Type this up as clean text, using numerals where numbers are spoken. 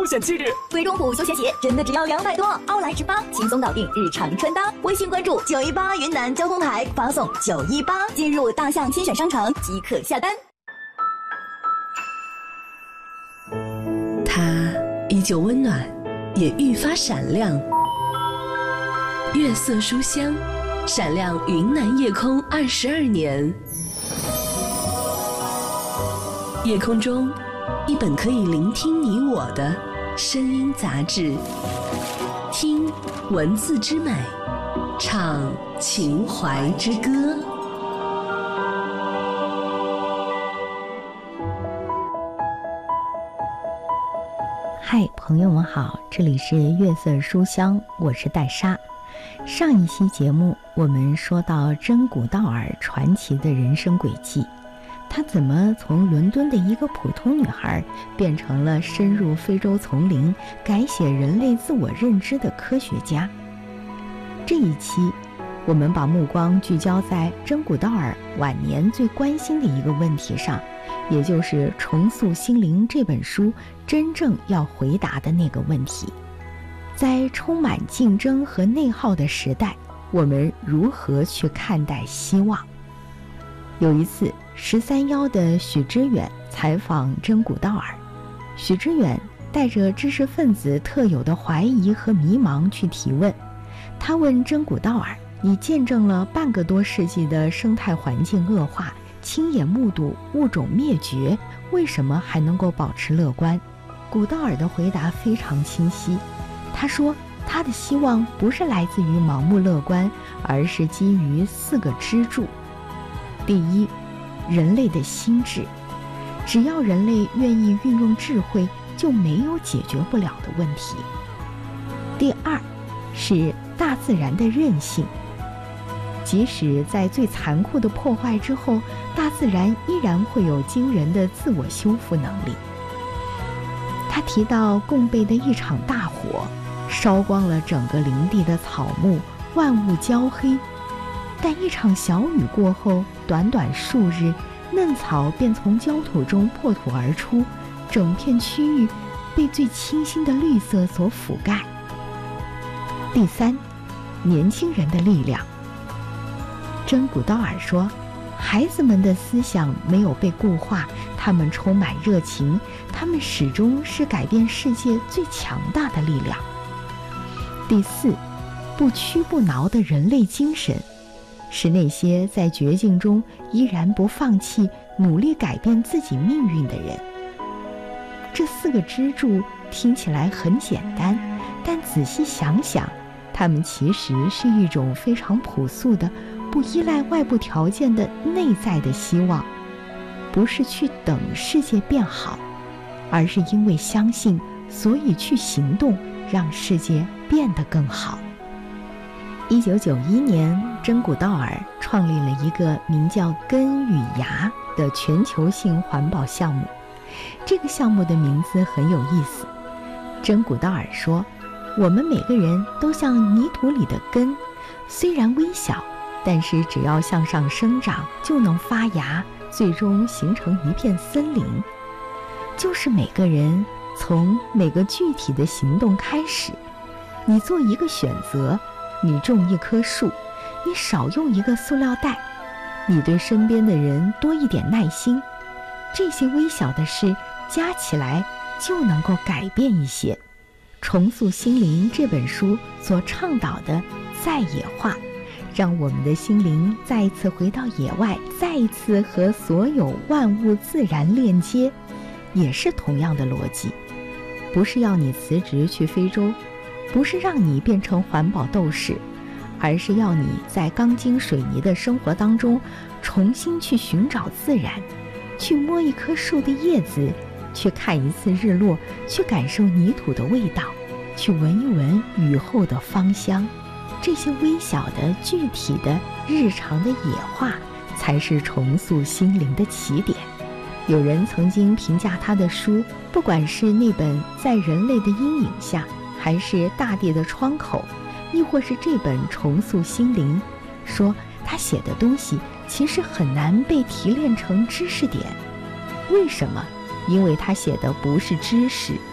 显气质。 贵中普休闲鞋真的只要200多，奥莱之8轻松搞定日常穿搭。微信关注918云南交通台，发送918进入大象亲选商城即可下单。 它依旧温暖，也愈发闪亮。月色书香，闪亮云南夜空22年。夜空中，一本可以聆听你我的声音杂志，听文字之美，唱情怀之歌。 嗨，朋友们好，这里是月色书香，我是戴莎。上一期节目我们说到真古道尔传奇的人生轨迹，她怎么从伦敦的一个普通女孩变成了深入非洲丛林改写人类自我认知的科学家。这一期我们把目光聚焦在真古道尔晚年最关心的一个问题上，也就是《重塑心灵》这本书真正要回答的那个问题。在充满竞争和内耗的时代，我们如何去看待希望？有一次，131的许知远采访真古道尔，许知远带着知识分子特有的怀疑和迷茫去提问。他问真古道尔：“你见证了半个多世纪的生态环境恶化，亲眼目睹物种灭绝，为什么还能够保持乐观？”古道尔的回答非常清晰，他说他的希望不是来自于盲目乐观，而是基于4个支柱。第一，人类的心智，只要人类愿意运用智慧，就没有解决不了的问题。第二，是大自然的韧性，即使在最残酷的破坏之后，大自然依然会有惊人的自我修复能力。他提到贡贝的一场大火，烧光了整个林地的草木，万物焦黑。但一场小雨过后，短短数日，嫩草便从焦土中破土而出，整片区域被最清新的绿色所覆盖。第三，年轻人的力量。真古道尔说，孩子们的思想没有被固化，他们充满热情，他们始终是改变世界最强大的力量。第四，不屈不挠的人类精神，是那些在绝境中依然不放弃，努力改变自己命运的人。这4个支柱听起来很简单，但仔细想想，它们其实是一种非常朴素的，不依赖外部条件的内在的希望，不是去等世界变好，而是因为相信，所以去行动，让世界变得更好。1991年，真古道尔创立了一个名叫“根与芽”的全球性环保项目。这个项目的名字很有意思。真古道尔说，我们每个人都像泥土里的根，虽然微小，但是只要向上生长，就能发芽，最终形成一片森林。就是每个人从每个具体的行动开始，你做一个选择，你种一棵树，你少用一个塑料袋，你对身边的人多一点耐心，这些微小的事加起来就能够改变一些。重塑心灵这本书所倡导的在野化，让我们的心灵再一次回到野外，再一次和所有万物自然链接，也是同样的逻辑。不是要你辞职去非洲，不是让你变成环保斗士，而是要你在钢筋水泥的生活当中重新去寻找自然，去摸一棵树的叶子，去看一次日落，去感受泥土的味道，去闻一闻雨后的芳香。这些微小的具体的日常的野化，才是重塑心灵的起点。有人曾经评价他的书，不管是那本《在人类的阴影下》，还是《大地的窗口》，亦或是这本《重塑心灵》，说他写的东西其实很难被提炼成知识点。为什么？因为他写的不是知识，